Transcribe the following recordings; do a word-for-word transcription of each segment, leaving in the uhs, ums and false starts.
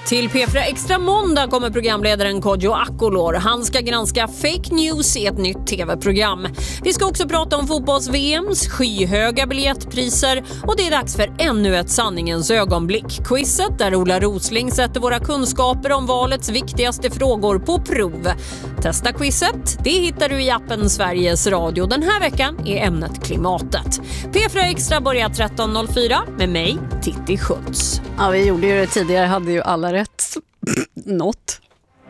Till P fyra Extra måndag kommer programledaren Kodjo Akolor. Han ska granska fake news i ett nytt tv-program. Vi ska också prata om fotbolls-V M:s skyhöga biljettpriser och det är dags för ännu ett sanningens ögonblick. Quizet där Ola Rosling sätter våra kunskaper om valets viktigaste frågor på prov. Testa quizet, det hittar du i appen Sveriges Radio. Den här veckan är ämnet klimatet. P fyra Extra börjar tretton noll fyra med mig, Titti Schultz. Ja, vi gjorde ju det tidigare, hade ju alla rätt. Något.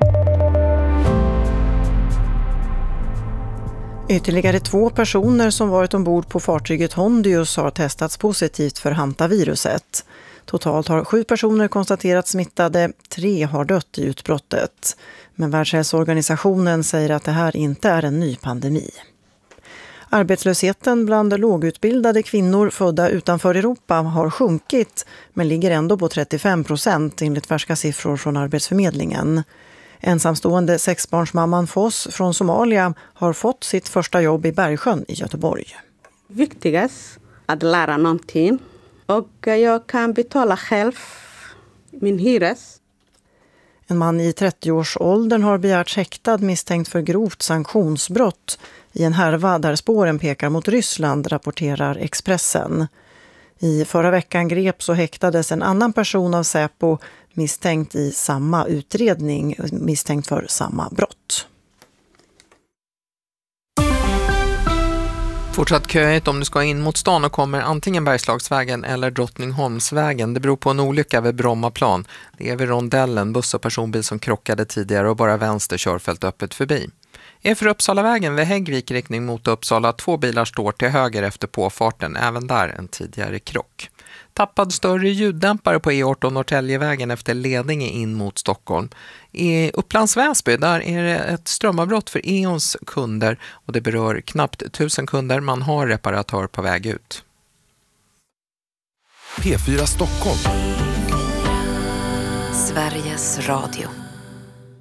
Ytterligare två personer som varit ombord på fartyget Hondius har testats positivt för hantaviruset. Totalt har sju personer konstaterats smittade, tre har dött i utbrottet. Men Världshälsoorganisationen säger att det här inte är en ny pandemi. Arbetslösheten bland lågutbildade kvinnor födda utanför Europa har sjunkit men ligger ändå på trettiofem procent enligt färska siffror från Arbetsförmedlingen. Ensamstående sexbarnsmamman Foss från Somalia har fått sitt första jobb i Bergsjön i Göteborg. Viktigast att lära någonting och jag kan betala själv min hyres. En man i trettioårsåldern har begärts häktad misstänkt för grovt sanktionsbrott i en härva där spåren pekar mot Ryssland, rapporterar Expressen. I förra veckan greps och häktades en annan person av Säpo misstänkt i samma utredning, misstänkt för samma brott. Fortsatt köigt om du ska in mot stan och kommer antingen Bergslagsvägen eller Drottningholmsvägen. Det beror på en olycka vid Brommaplan. Det är vid rondellen, buss och personbil som krockade tidigare och bara vänster körfält öppet förbi. Är för Uppsalavägen vid Häggvik riktning mot Uppsala. Två bilar står till höger efter påfarten, även där en tidigare krock. Tappad större ljuddämpare på E arton Norrtäljevägen efter Ledinge in mot Stockholm. I Upplands Väsby där är det ett strömavbrott för E O Ns kunder och det berör knappt tusen kunder. Man har reparatör på väg ut. P fyra Stockholm. Sveriges Radio.